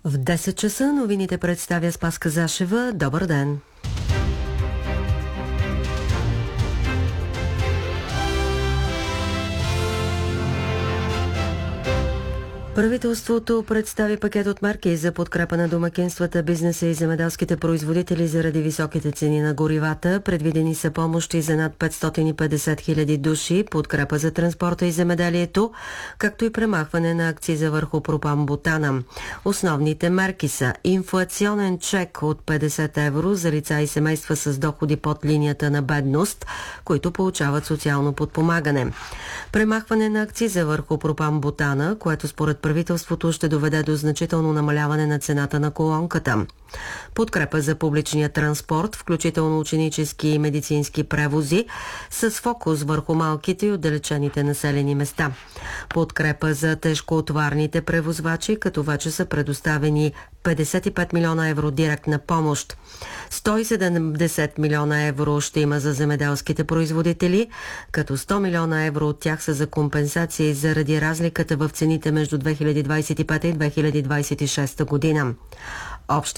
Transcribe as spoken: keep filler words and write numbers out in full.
В десет часа новините представя Спаска Зашева. Добър ден! Правителството представи пакет от мерки за подкрепа на домакинствата, бизнеса и земеделските производители заради високите цени на горивата. Предвидени са помощи за над петстотин и петдесет хиляди души, подкрепа за транспорта и земеделието, както и премахване на акциза върху пропан-бутана. Основните мерки са инфлационен чек от петдесет евро за лица и семейства с доходи под линията на бедност, които получават социално подпомагане. Премахване на акциза върху пропан-бутана, което според правителството ще доведе до значително намаляване на цената на колонката. Подкрепа за публичния транспорт, включително ученически и медицински превози, с фокус върху малките и отдалечените населени места. Подкрепа за тежкотоварните превозвачи, като вече са предоставени петдесет и пет милиона евро директна помощ. сто и седемдесет милиона евро ще има за земеделските производители, като сто милиона евро от тях са за компенсации заради разликата в цените между две хиляди двадесет и пета и две хиляди двадесет и шеста година. Общи